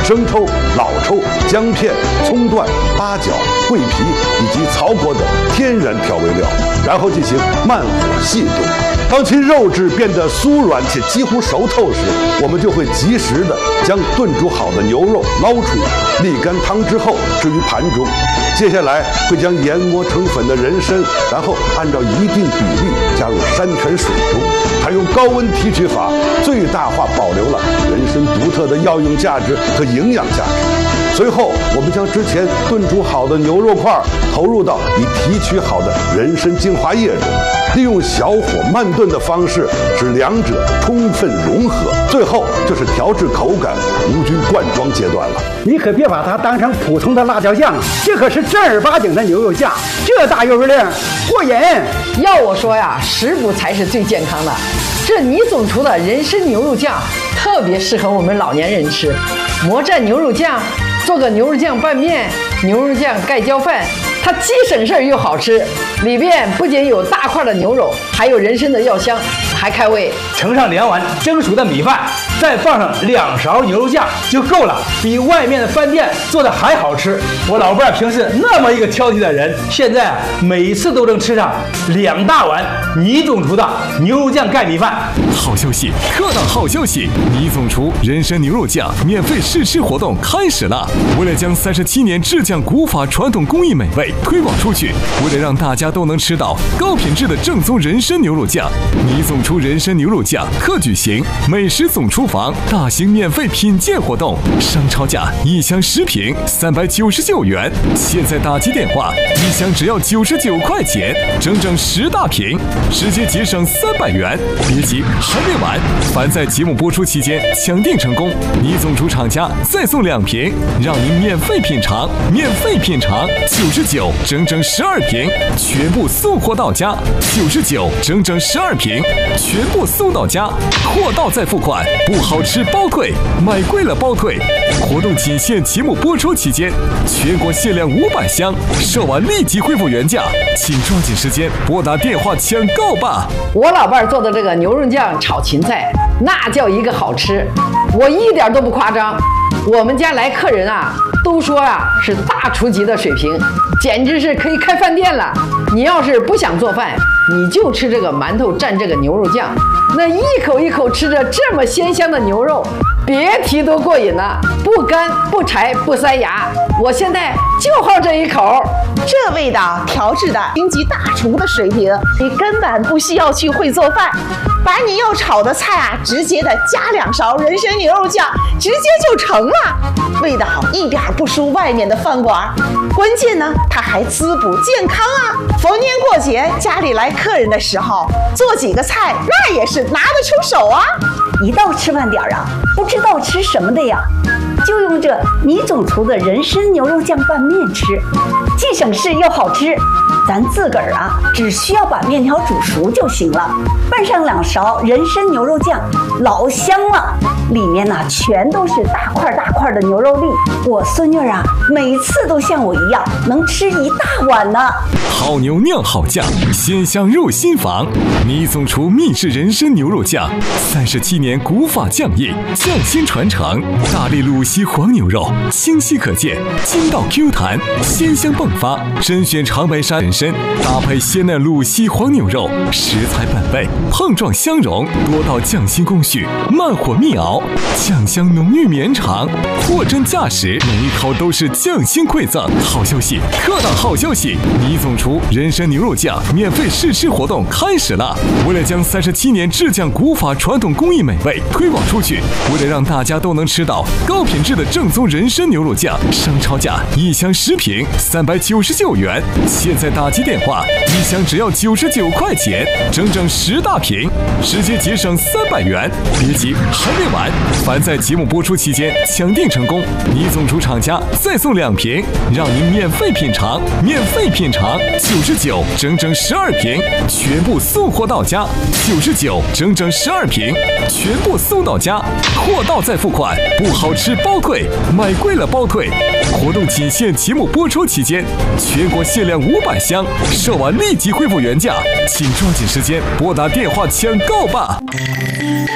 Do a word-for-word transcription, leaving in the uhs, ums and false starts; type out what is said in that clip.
生抽、老抽、姜片、葱段、八角、桂皮以及曹国等天然调味料，然后进行慢火细炖。当其肉质变得酥软且几乎熟透时，我们就会及时的将炖煮好的牛肉捞出，沥干汤之后置于盘中。接下来会将研磨成粉的人参，然后按照一定比例加入山泉水中，采用高温提取法，最大化保留了人参独特的药用价值和营养价值。随后，我们将之前炖煮好的牛肉块投入到已提取好的人参精华液中，利用小火慢炖的方式使两者充分融合。最后就是调制口感、无菌灌装阶段了。 你可别把它当成普通的辣椒酱，这可是正儿八经的牛肉酱，这大油量过瘾。 要我说呀，食补才是最健康的。这倪总厨的人参牛肉酱特别适合我们老年人吃，魔蘸牛肉酱，做个牛肉酱拌面、牛肉酱盖浇饭，它既省事儿又好吃。里边不仅有大块的牛肉，还有人参的药香，还开胃。 盛上两碗蒸熟的米饭，再放上两勺牛肉酱就够了，比外面的饭店做的还好吃。我老伴儿平时那么一个挑剔的人，现在每次都能吃上两大碗倪总厨的牛肉酱盖米饭。 好消息，特大好消息！倪总厨人参牛肉酱免费试吃活动开始了。为了将三十七年制酱古法传统工艺美味推广出去，为了让大家都能吃到高品质的正宗人参牛肉酱，倪总厨人参牛肉酱特举行美食总厨房大型免费品鉴活动，商超价一箱十瓶三百九十九元，现在打击电话，一箱只要九十九块钱，整整十大瓶，直接节省三百元。别急，还没完！凡在节目播出期间抢订成功，倪总厨厂家再送两瓶，让您免费品尝，免费品尝九十九，整整十二瓶，全部送货到家。九十九，整整十二瓶，全部送到家，货到再付款，不好吃包退，买贵了包退。活动仅限节目播出期间，全国限量五百箱，售完立即恢复原价，请抓紧时间拨打电话抢购吧。 我老伴儿做的这个牛肉酱炒芹菜，那叫一个好吃，我一点都不夸张。我们家来客人啊，都说啊是大厨级的水平，简直是可以开饭店了。你要是不想做饭，你就吃这个馒头蘸这个牛肉酱，那一口一口吃着这么鲜香的牛肉，别提多过瘾了，不干不柴不塞牙。我现在就好这一口， 这味道调制的顶级大厨的水平，你根本不需要去会做饭，把你要炒的菜啊，直接的加两勺人参牛肉酱，直接就成了，味道一点不输外面的饭馆。关键呢，它还滋补健康啊！逢年过节家里来客人的时候，做几个菜那也是拿得出手啊。 一到吃饭点啊，不知道吃什么的呀，就用这倪总厨的人参牛肉酱拌面吃，既省事又好吃。咱自个儿啊，只需要把面条煮熟就行了，拌上两勺人参牛肉酱，老香了。里面呢、啊、全都是大块大块的牛肉粒，我孙女啊，每次都像我一样能吃一大碗呢。 好牛酿好酱，鲜香入心房。倪总厨秘制人参牛肉酱，三十七年古法酱艺，匠心传承。大力鲁西黄牛肉，清晰可见，筋道 Q 弹，鲜香迸发。甄选长白山人参，搭配鲜嫩鲁西黄牛肉，食材本味，碰撞相融，多道匠心工序，慢火密熬，酱香浓郁绵长，货真价实，每一口都是匠心馈赠。好消息，特大好消息！倪总厨人参牛肉酱免费试吃活动开始了。为了将三十七年制酱古法传统工艺美味推广出去，为了让大家都能吃到高品质的正宗人参牛肉酱，商超价一箱十瓶三百九十九元，现在打击电话，一箱只要九十九块钱，整整十大瓶，直接节省三百元。别急，还没完！凡在节目播出期间抢订成功，倪总厨厂家再送两瓶，让您免费品尝，免费品尝九十九，整整十二瓶，全部送货到家。九十九，整整十二瓶，全部送到家，货到再付款，不好吃包退，买贵了包退。活动仅限节目播出期间，全国限量五百箱，售完立即恢复原价，请抓紧时间拨打电话抢购吧。